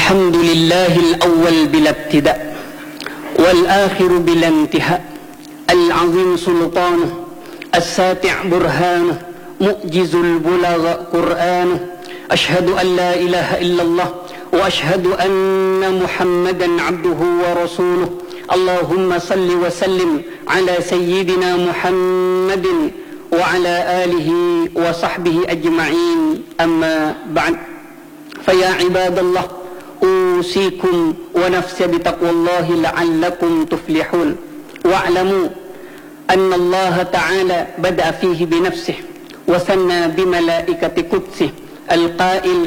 الحمد لله الأول بلا ابتداء والآخر بلا انتهاء، العظيم سلطانه، الساتع برهانه، مؤجز البلغ قرآنه. أشهد أن لا إله إلا الله وأشهد أن محمدا عبده ورسوله. اللهم صل وسلم على سيدنا محمد وعلى آله وصحبه أجمعين. أما بعد، فيا عباد الله، أوصيكم ونفسي بتقوى الله لعلكم تفلحون. واعلموا أن الله تعالى بدأ فيه بنفسه وثنى بملائكة قدسه القائل: